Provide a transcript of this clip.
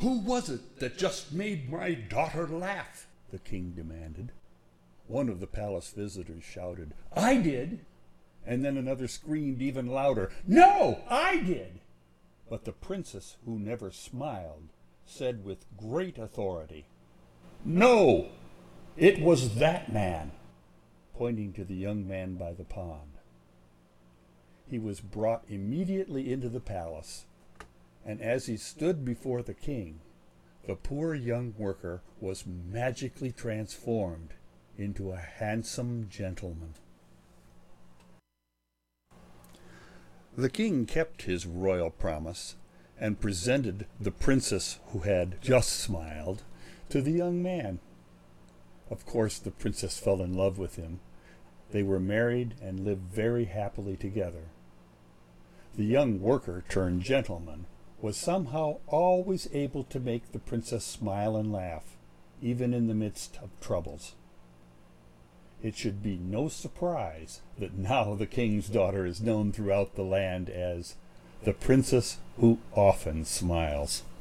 Who was it that just made my daughter laugh? The king demanded. One of the palace visitors shouted, I did. And then another screamed even louder, No, I did. But the princess, who never smiled, said with great authority, No, it was that man, pointing to the young man by the pond. He was brought immediately into the palace, and as he stood before the king, the poor young worker was magically transformed into a handsome gentleman. The king kept his royal promise and presented the princess who had just smiled to the young man. Of course, the princess fell in love with him. They were married and lived very happily together. The young worker turned gentleman was somehow always able to make the princess smile and laugh, even in the midst of troubles. It should be no surprise that now the king's daughter is known throughout the land as the princess who often smiles.